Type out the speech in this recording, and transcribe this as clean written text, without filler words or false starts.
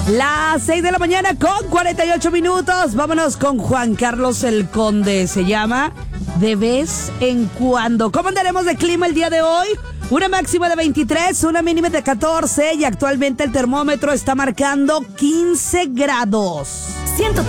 Las 6 de la mañana con 48 minutos. Vámonos con Juan Carlos el Conde. Se llama De vez en cuando. ¿Cómo andaremos de clima el día de hoy? Una máxima de 23, una mínima de 14 y actualmente el termómetro está marcando 15 grados.